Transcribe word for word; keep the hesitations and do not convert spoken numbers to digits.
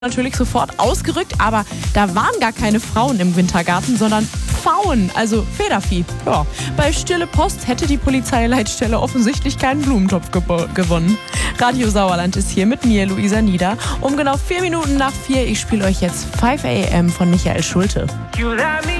Natürlich sofort ausgerückt, aber da waren gar keine Frauen im Wintergarten, sondern Pfauen, also Federvieh. Ja. Bei Stille Post hätte die Polizeileitstelle offensichtlich keinen Blumentopf ge- gewonnen. Radio Sauerland ist hier mit mir, Luisa Nieder. Um genau vier Minuten nach vier, ich spiele euch jetzt five a m von Michael Schulte. You let me